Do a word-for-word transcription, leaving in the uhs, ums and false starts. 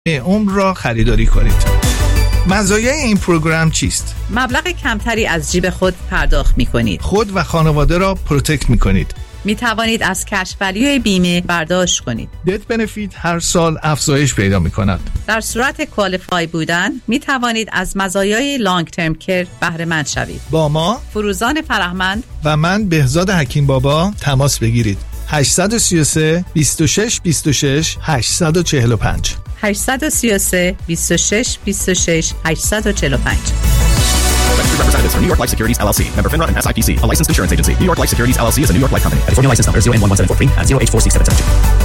عمر را خریداری کنید. مزایای این پروگرام چیست؟ مبلغ کمتری از جیب خود پرداخت می کنید. خود و خانواده را پروتکت می کنید. می توانید از کش ولیوی بیمه برداشت کنید. دت بنفیت هر سال افزایش پیدا می کند. در صورت کوالیفای بودن می توانید از مزایای لانگ ترم کیر بهره مند شوید. با ما فروزان فرهمند و من بهزاد حکیم بابا تماس بگیرید. هشت سه سه بیست و شش بیست و شش هشت چهار پنج هشت سه سه بیست و شش بیست و شش هشت چهار پنج. Registered representatives from New York Life Securities L L C, member FINRA and S I P C, a licensed insurance agency. New York Life Securities L L C is a New York Life company. California license number zero N one one seven four three and zero H four six seven seven two.